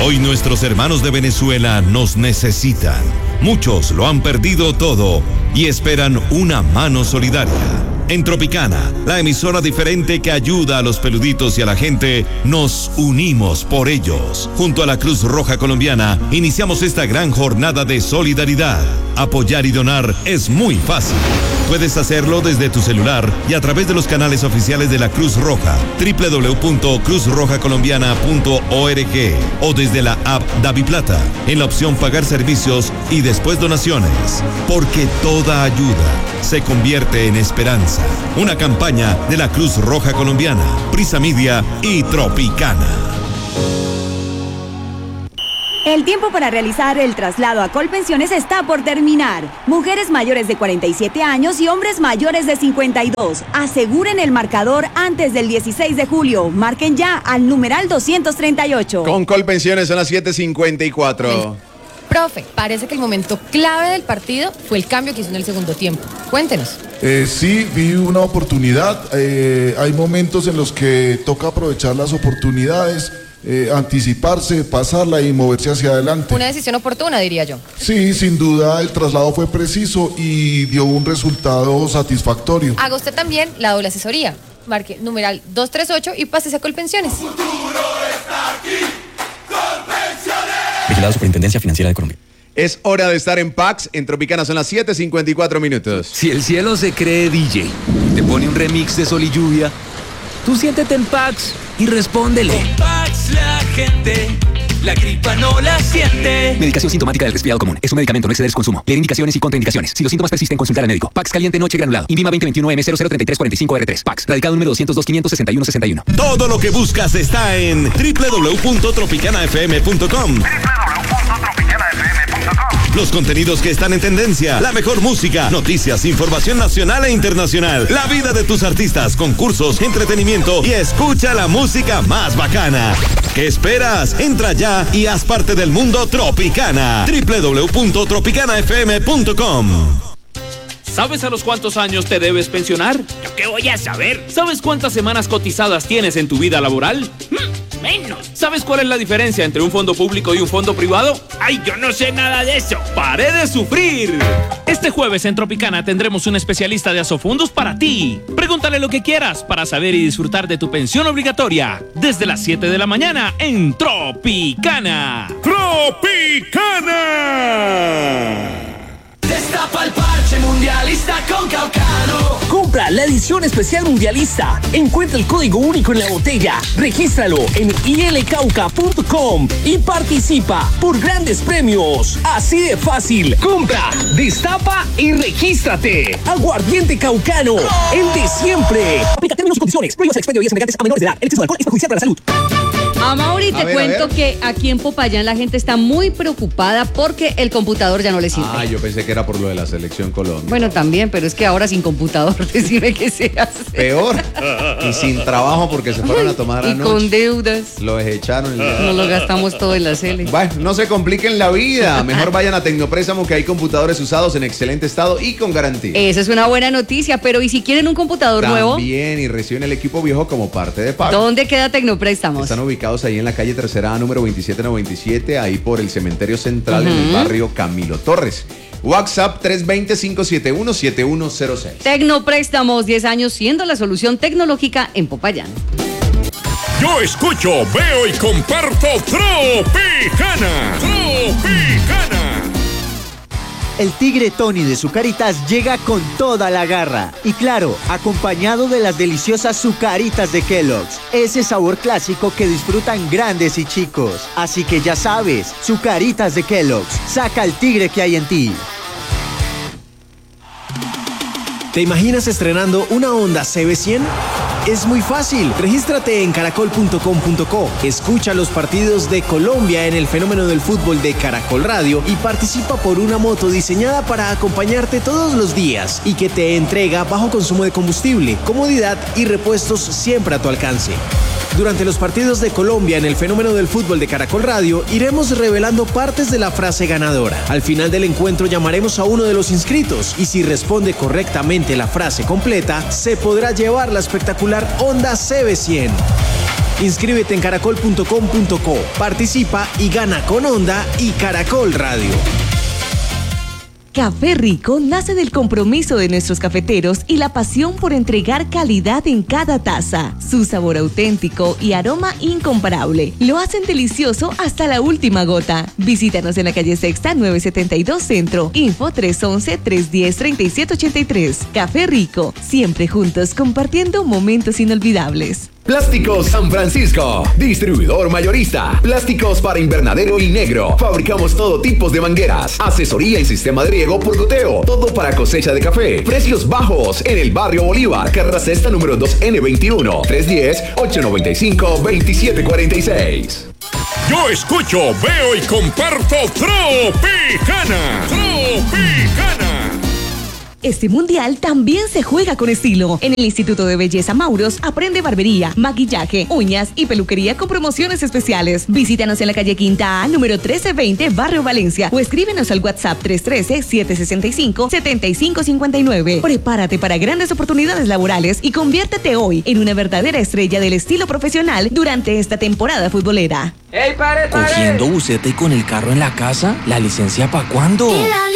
Hoy nuestros hermanos de Venezuela nos necesitan. Muchos lo han perdido todo y esperan una mano solidaria. En Tropicana, la emisora diferente que ayuda a los peluditos y a la gente, nos unimos por ellos. Junto a la Cruz Roja Colombiana, iniciamos esta gran jornada de solidaridad. Apoyar y donar es muy fácil. Puedes hacerlo desde tu celular y a través de los canales oficiales de la Cruz Roja, www.cruzrojacolombiana.org o desde la app DaviPlata, en la opción Pagar servicios y después donaciones. Porque toda ayuda se convierte en esperanza. Una campaña de la Cruz Roja Colombiana, Prisa Media y Tropicana. El tiempo para realizar el traslado a Colpensiones está por terminar. Mujeres mayores de 47 años y hombres mayores de 52. Aseguren el marcador antes del 16 de julio. Marquen ya al numeral 238. Con Colpensiones son las 7:54. Profe, parece que el momento clave del partido fue el cambio que hizo en el segundo tiempo. Cuéntenos. Sí, vi una oportunidad. Hay momentos en los que toca aprovechar las oportunidades, anticiparse, pasarla y moverse hacia adelante. Una decisión oportuna, diría yo. Sí, sin duda el traslado fue preciso y dio un resultado satisfactorio. Haga usted también la doble asesoría. Marque numeral 238 y pásese a Colpensiones. Futuro está aquí. Colpensiones. Vigilado Superintendencia Financiera de Colombia. Es hora de estar en Pax. En Tropicana son las 7:54 minutos. Si el cielo se cree DJ, te pone un remix de Sol y Lluvia, tú siéntete en Pax y respóndele. Con Pax la gente, la gripa no la siente. Medicación sintomática del resfriado común. Es un medicamento, no exceder su consumo. Leer indicaciones y contraindicaciones. Si los síntomas persisten, consultar al médico. Pax caliente noche granulado. INVIMA 2021M003345R3. Pax. Radicado número 202-561-61. Todo lo que buscas está en www.tropicanafm.com. Los contenidos que están en tendencia, la mejor música, noticias, información nacional e internacional, la vida de tus artistas, concursos, entretenimiento y escucha la música más bacana. ¿Qué esperas? Entra ya y haz parte del mundo Tropicana. www.tropicanafm.com. ¿Sabes a los cuántos años te debes pensionar? ¿Yo qué voy a saber? ¿Sabes cuántas semanas cotizadas tienes en tu vida laboral? Menos. ¿Sabes cuál es la diferencia entre un fondo público y un fondo privado? ¡Ay, yo no sé nada de eso! ¡Paré de sufrir! Este jueves en Tropicana tendremos un especialista de Asofundos para ti. Pregúntale lo que quieras para saber y disfrutar de tu pensión obligatoria. Desde las 7 de la mañana en Tropicana. ¡Tropicana! Destapa el parche mundialista con Caucano. Compra la edición especial mundialista. Encuentra el código único en la botella. Regístralo en ilcauca.com y participa por grandes premios. Así de fácil. Compra, destapa y regístrate. Aguardiente Caucano, el de siempre. Aplica términos y condiciones. Prohíbas el expendio de bebidas embriagantes a menores de edad. El exceso de alcohol es perjudicial para la salud. Mauri, te cuento que aquí en Popayán la gente está muy preocupada porque el computador ya no le sirve. Yo pensé que era por lo de la selección Colombia. Bueno, también, pero es que ahora sin computador, decime qué se hace. Peor. Y sin trabajo porque se fueron a tomar anoche. Y con deudas. Lo desecharon. Nos lo gastamos todo en la Cele. Bueno, no se compliquen la vida. Mejor vayan a Tecnopréstamo, que hay computadores usados en excelente estado y con garantía. Esa es una buena noticia, pero ¿y si quieren un computador nuevo? También, y reciben el equipo viejo como parte de pago. ¿Dónde queda Tecnopréstamos? Están ubicados ahí en la calle Tercera A, número 2797, ahí por el Cementerio Central, en el barrio Camilo Torres. WhatsApp 320-571-7106. Tecnopréstamos, 10 años siendo la solución tecnológica en Popayán. Yo escucho, veo y comparto Tropicana. Tropicana. El tigre Tony de Zucaritas llega con toda la garra. Y claro, acompañado de las deliciosas Zucaritas de Kellogg's. Ese sabor clásico que disfrutan grandes y chicos. Así que ya sabes, Zucaritas de Kellogg's. Saca el tigre que hay en ti. ¿Te imaginas estrenando una Honda CB100? Es muy fácil. Regístrate en caracol.com.co. Escucha los partidos de Colombia en el fenómeno del fútbol de Caracol Radio y participa por una moto diseñada para acompañarte todos los días y que te entrega bajo consumo de combustible, comodidad y repuestos siempre a tu alcance. Durante los partidos de Colombia en el fenómeno del fútbol de Caracol Radio, iremos revelando partes de la frase ganadora. Al final del encuentro llamaremos a uno de los inscritos y si responde correctamente la frase completa, se podrá llevar la espectacular Honda CB100. Inscríbete en caracol.com.co, participa y gana con Onda y Caracol Radio. Café Rico nace del compromiso de nuestros cafeteros y la pasión por entregar calidad en cada taza. Su sabor auténtico y aroma incomparable lo hacen delicioso hasta la última gota. Visítanos en la calle Sexta 972 Centro. Info 311-310-3783. Café Rico, siempre juntos compartiendo momentos inolvidables. Plásticos San Francisco, distribuidor mayorista. Plásticos para invernadero y negro. Fabricamos todo tipo de mangueras, asesoría y sistema de riego por goteo. Todo para cosecha de café. Precios bajos en el barrio Bolívar, carrera sexta número 2N21. 310-895-2746. Yo escucho, veo y comparto Tropicana. Tropicana. Este mundial también se juega con estilo. En el Instituto de Belleza Mauros aprende barbería, maquillaje, uñas y peluquería con promociones especiales. Visítanos en la calle Quinta A, número 1320, Barrio Valencia, o escríbenos al WhatsApp 313-765-7559. Prepárate para grandes oportunidades laborales y conviértete hoy en una verdadera estrella del estilo profesional durante esta temporada futbolera. ¡Ey, pare! ¿Cogiendo buceta y con el carro en la casa? ¿La licencia para cuándo?